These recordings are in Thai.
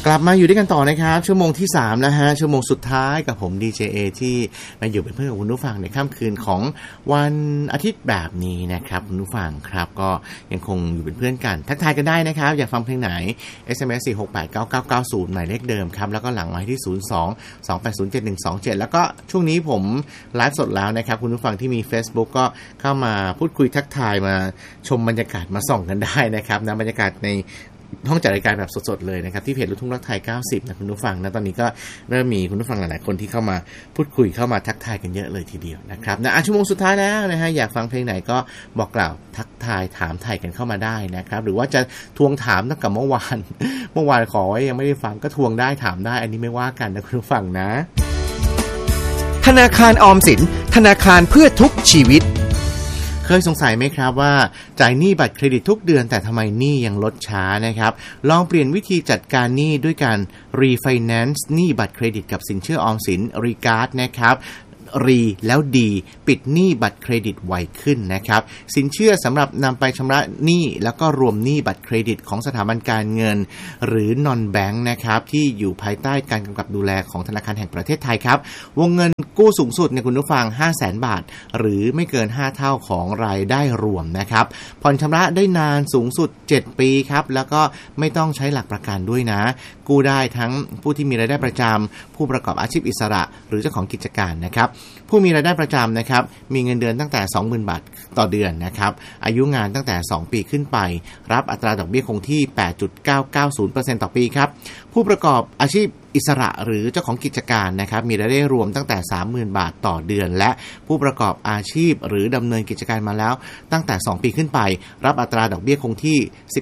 กลับมาอยู่ด้วยกันต่อนะครับชั่วโมงที่3แล้วฮะชั่วโมงสุดท้ายกับผมดีเจเอที่มาอยู่เป็นเพื่อนกับคุณผู้ฟังในค่ำคืนของวันอาทิตย์แบบนี้นะครับคุณผู้ฟังครับก็ยังคงอยู่เป็นเพื่อนกันทักทายกันได้นะครับอยากฟังเพลงไหน SMS 4689990หมายเลขเดิมครับแล้วก็หลังไว้ที่0228071127แล้วก็ช่วงนี้ผมไลฟ์สดแล้วนะครับคุณผู้ฟังที่มี Facebook ก็เข้ามาพูดคุยทักทายมาชมบรรยากาศมาส่องกันได้นะครับนะบรรยากาศในห้องจัดรายการแบบสดๆเลยนะครับที่เพจลูกทุ่งรักไทย90นะคุณผู้ฟังนะตอนนี้ก็เริ่มมีคุณผู้ฟังหลายๆคนที่เข้ามาพูดคุยเข้ามาทักทายกันเยอะเลยทีเดียวนะครับนะชั่วโมงสุดท้ายแล้วนะฮะอยากฟังเพลงไหนก็บอกกล่าวทักทายถามไทยกันเข้ามาได้นะครับหรือว่าจะทวงถามตั้งแต่เมื่อวานขอไว้ยังไม่ได้ฟังก็ทวงได้ถามได้อันนี้ไม่ว่ากันนะคุณผู้ฟังนะธนาคารออมสินธนาคารเพื่อทุกชีวิตเคยสงสัยไหมครับว่าจ่ายหนี้บัตรเครดิตทุกเดือนแต่ทำไมหนี้ยังลดช้านะครับลองเปลี่ยนวิธีจัดการหนี้ด้วยการรีไฟแนนซ์หนี้บัตรเครดิตกับสินเชื่อออมสินรีการ์ดนะครับรีแล้วดีปิดหนี้บัตรเครดิตไวขึ้นนะครับสินเชื่อสำหรับนำไปชำระหนี้แล้วก็รวมหนี้บัตรเครดิตของสถาบันการเงินหรือนอนแบงค์นะครับที่อยู่ภายใต้การกำกับดูแลของธนาคารแห่งประเทศไทยครับวงเงินกู้สูงสุดในคุณผู้ฟัง 500,000 บาทหรือไม่เกิน5เท่าของรายได้รวมนะครับผ่อนชำระได้นานสูงสุด7ปีครับแล้วก็ไม่ต้องใช้หลักประกันด้วยนะกู้ได้ทั้งผู้ที่มีรายได้ประจำผู้ประกอบอาชีพอิสระหรือเจ้าของกิจการนะครับผู้มีรายได้ประจำนะครับมีเงินเดือนตั้งแต่ 20,000 บาทต่อเดือนนะครับอายุงานตั้งแต่2ปีขึ้นไปรับอัตราดอกเบี้ยคงที่ 8.990% ต่อปีครับผู้ประกอบอาชีพอิสระหรือเจ้าของกิจการนะครับมีรายได้รวมตั้งแต่ 30,000 บาทต่อเดือนและผู้ประกอบอาชีพหรือดำเนินกิจการมาแล้วตั้งแต่2ปีขึ้นไปรับอัตราดอกเบี้ยคงที่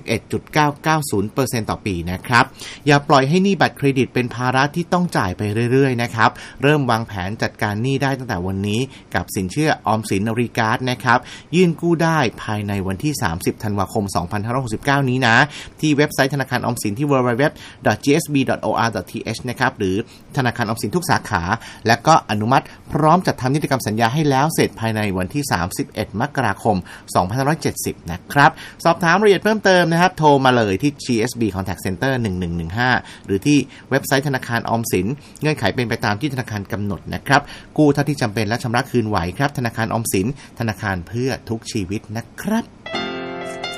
11.990% ต่อปีนะครับอย่าปล่อยให้หนี้บัตรเครดิตเป็นภาระที่ต้องจ่ายไปเรื่อยๆนะครับเริ่มวางแผนจัดการหนี้ได้ตั้งแต่วันนี้กับสินเชื่อออมสินรีการ์ดนะครับยื่นกู้ได้ภายในวันที่30ธันวาคม2569นี้นะที่เว็บไซต์ธนาคารออมสินที่ www.gsb.or.thนะครับหรือธนาคารออมสินทุกสาขาและก็อนุมัติพร้อมจัดทำนิติกรรมสัญญาให้แล้วเสร็จภายในวันที่31มกราคม2570นะครับสอบถามรายละเอียดเพิ่มเติมนะครับโทรมาเลยที่ GSB Contact Center 1115หรือที่เว็บไซต์ธนาคารออมสินเงื่อนไขเป็นไปตามที่ธนาคารกำหนดนะครับกู้เท่าที่จำเป็นและชำระคืนไหวครับธนาคารออมสินธนาคารเพื่อทุกชีวิตนะครับ